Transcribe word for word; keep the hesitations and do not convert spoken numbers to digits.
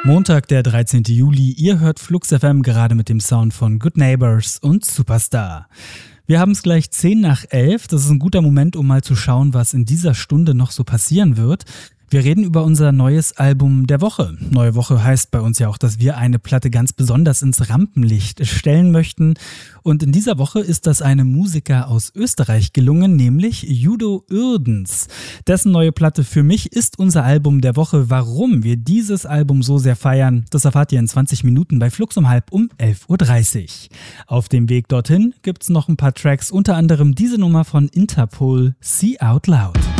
Montag, der dreizehnten Juli, ihr hört Flux F M gerade mit dem Sound von Good Neighbors und Superstar. Wir haben es gleich zehn nach elf, das ist ein guter Moment, um mal zu schauen, was in dieser Stunde noch so passieren wird. Wir reden über unser neues Album der Woche. Neue Woche heißt bei uns ja auch, dass wir eine Platte ganz besonders ins Rampenlicht stellen möchten. Und in dieser Woche ist das einem Musiker aus Österreich gelungen, nämlich Udo Irdens. Dessen neue Platte Für mich ist unser Album der Woche. Warum wir dieses Album so sehr feiern, das erfahrt ihr in zwanzig Minuten bei Flux um halb um elf Uhr dreißig. Auf dem Weg dorthin gibt's noch ein paar Tracks, unter anderem diese Nummer von Interpol, See Out Loud.